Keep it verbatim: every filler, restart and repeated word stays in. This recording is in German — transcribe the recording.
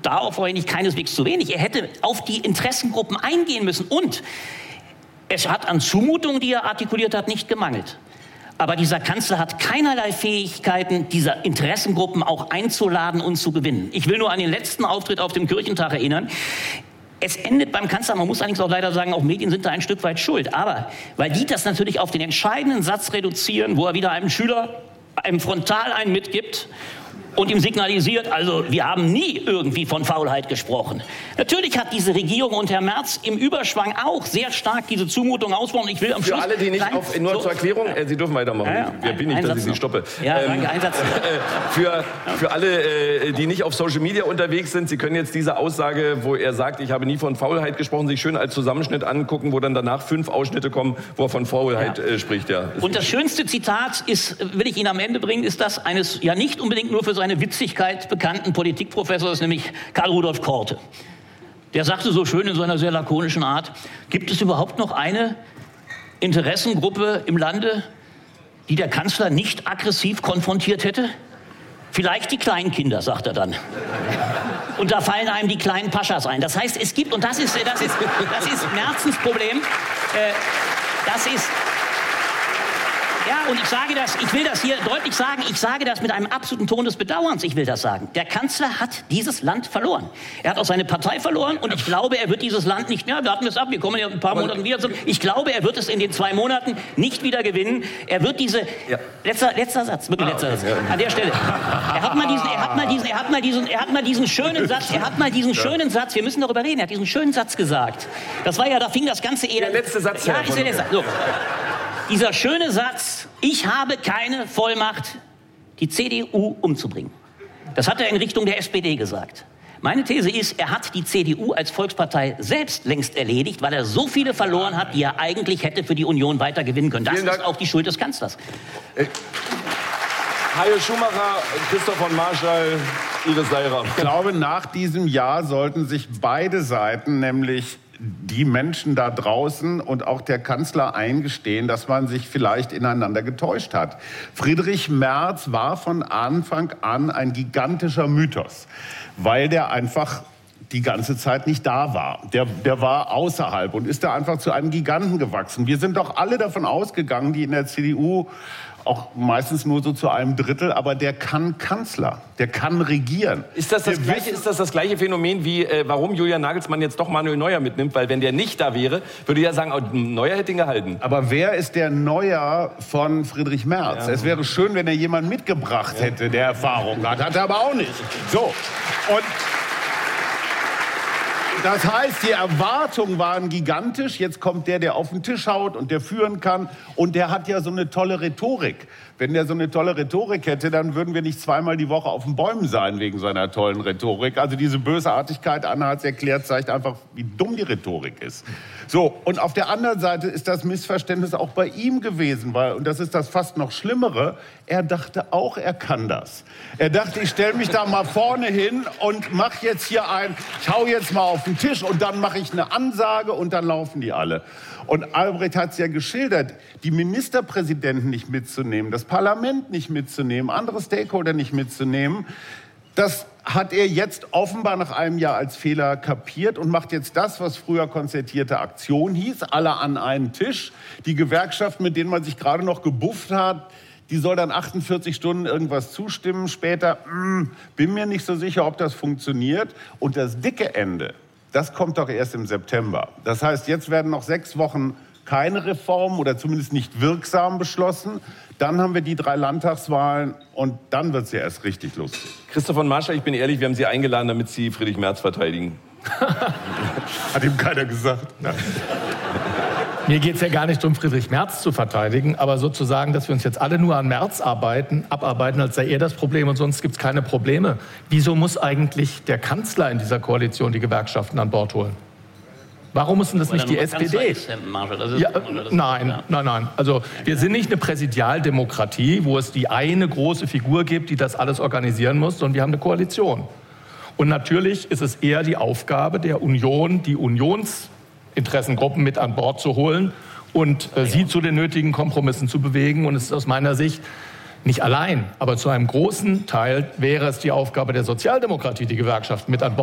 darauf war ich keineswegs zu wenig. Er hätte auf die Interessengruppen eingehen müssen. Und es hat an Zumutungen, die er artikuliert hat, nicht gemangelt. Aber dieser Kanzler hat keinerlei Fähigkeiten, diese Interessengruppen auch einzuladen und zu gewinnen. Ich will nur an den letzten Auftritt auf dem Kirchentag erinnern. Es endet beim Kanzler, man muss allerdings auch leider sagen, auch Medien sind da ein Stück weit schuld. Aber weil die das natürlich auf den entscheidenden Satz reduzieren, wo er wieder einem Schüler einem frontal einen mitgibt und ihm signalisiert, also wir haben nie irgendwie von Faulheit gesprochen. Natürlich hat diese Regierung und Herr Merz im Überschwang auch sehr stark diese Zumutung ausgesprochen. Ich will am Schluss... Für alle, die nicht klein, auf, nur so, zur Erklärung, äh, Sie dürfen weitermachen. Ja, ja, ich bin nicht, dass ich Sie stoppe. Ja, ähm, danke, Einsatz. Äh, für, für alle, äh, die nicht auf Social Media unterwegs sind, Sie können jetzt diese Aussage, wo er sagt, ich habe nie von Faulheit gesprochen, sich schön als Zusammenschnitt angucken, wo dann danach fünf Ausschnitte kommen, wo er von Faulheit ja. äh, spricht. Ja. Und das schönste Zitat ist, will ich Ihnen am Ende bringen, ist das eines, ja nicht unbedingt nur für seine Witzigkeit bekannten Politikprofessors, nämlich Karl Rudolf Korte. Der sagte so schön in seiner sehr lakonischen Art, gibt es überhaupt noch eine Interessengruppe im Lande, die der Kanzler nicht aggressiv konfrontiert hätte? Vielleicht die Kleinkinder, sagt er dann. Und da fallen einem die kleinen Paschas ein. Das heißt, es gibt, und das ist, das ist, das ist Merzens Problem, äh, das ist... Ja, und ich sage das, ich will das hier deutlich sagen, ich sage das mit einem absoluten Ton des Bedauerns, ich will das sagen. Der Kanzler hat dieses Land verloren. Er hat auch seine Partei verloren und ich glaube, er wird dieses Land nicht mehr, warten wir es ab, wir kommen ja in ein paar Monaten wieder zurück. Ich glaube, er wird es in den zwei Monaten nicht wieder gewinnen. Er wird diese, ja. letzter, letzter Satz, wirklich letzter Satz, an der Stelle. Er hat mal diesen, er hat mal diesen, er hat mal diesen, er hat mal diesen schönen Satz, er hat mal diesen schönen Satz, wir müssen darüber reden, er hat diesen schönen Satz gesagt. Das war ja, da fing das ganze Elend. Der letzte Satz. Ja, ist der letzte Satz. So. Dieser schöne Satz, ich habe keine Vollmacht, die C D U umzubringen. Das hat er in Richtung der S P D gesagt. Meine These ist, er hat die C D U als Volkspartei selbst längst erledigt, weil er so viele verloren hat, die er eigentlich hätte für die Union weiter gewinnen können. Das ist auch die Schuld des Kanzlers. Äh, Hajo Schumacher, Christoph von Marschall, Iris Seirer. Ich glaube, nach diesem Jahr sollten sich beide Seiten, nämlich die Menschen da draußen und auch der Kanzler, eingestehen, dass man sich vielleicht ineinander getäuscht hat. Friedrich Merz war von Anfang an ein gigantischer Mythos, weil der einfach die ganze Zeit nicht da war. Der, der war außerhalb und ist da einfach zu einem Giganten gewachsen. Wir sind doch alle davon ausgegangen, die in der C D U, auch meistens nur so zu einem Drittel, aber der kann Kanzler, der kann regieren. Ist das das, gleiche, ist das das gleiche Phänomen wie, äh, warum Julian Nagelsmann jetzt doch Manuel Neuer mitnimmt? Weil wenn der nicht da wäre, würde er sagen, oh, Neuer hätte ihn gehalten. Aber wer ist der Neuer von Friedrich Merz? Ja. Es wäre schön, wenn er jemanden mitgebracht hätte, der Erfahrung hat. Hat er aber auch nicht. So, und... Das heißt, die Erwartungen waren gigantisch. Jetzt kommt der, der auf den Tisch haut und der führen kann. Und der hat ja so eine tolle Rhetorik. Wenn der so eine tolle Rhetorik hätte, dann würden wir nicht zweimal die Woche auf den Bäumen sein wegen seiner tollen Rhetorik. Also diese Bösartigkeit, Anna hat es erklärt, zeigt einfach, wie dumm die Rhetorik ist. So, und auf der anderen Seite ist das Missverständnis auch bei ihm gewesen, weil, und das ist das fast noch Schlimmere, er dachte auch, er kann das. Er dachte, ich stelle mich da mal vorne hin und mache jetzt hier ein, ich hau jetzt mal auf den Tisch und dann mache ich eine Ansage und dann laufen die alle. Und Albrecht hat es ja geschildert, die Ministerpräsidenten nicht mitzunehmen, das Parlament nicht mitzunehmen, andere Stakeholder nicht mitzunehmen, das hat er jetzt offenbar nach einem Jahr als Fehler kapiert und macht jetzt das, was früher konzertierte Aktion hieß, alle an einen Tisch. Die Gewerkschaften, mit denen man sich gerade noch gebufft hat, die soll dann achtundvierzig Stunden irgendwas zustimmen. Später, mh, bin mir nicht so sicher, ob das funktioniert. Und das dicke Ende, das kommt doch erst im September. Das heißt, jetzt werden noch sechs Wochen keine Reformen oder zumindest nicht wirksam beschlossen. Dann haben wir die drei Landtagswahlen und dann wird es ja erst richtig lustig. Christoph von Marschall, ich bin ehrlich, wir haben Sie eingeladen, damit Sie Friedrich Merz verteidigen. Hat ihm keiner gesagt. Ja. Mir geht es ja gar nicht darum, Friedrich Merz zu verteidigen, aber sozusagen, dass wir uns jetzt alle nur an Merz arbeiten, abarbeiten, als sei er das Problem und sonst gibt es keine Probleme. Wieso muss eigentlich der Kanzler in dieser Koalition die Gewerkschaften an Bord holen? Warum müssen das nicht die S P D? Ja, nein, nein, nein. Also wir sind nicht eine Präsidialdemokratie, wo es die eine große Figur gibt, die das alles organisieren muss, sondern wir haben eine Koalition. Und natürlich ist es eher die Aufgabe der Union, die Unionsinteressengruppen mit an Bord zu holen und äh, sie zu den nötigen Kompromissen zu bewegen. Und es ist aus meiner Sicht nicht allein, aber zu einem großen Teil wäre es die Aufgabe der Sozialdemokratie, die Gewerkschaften mit an Bord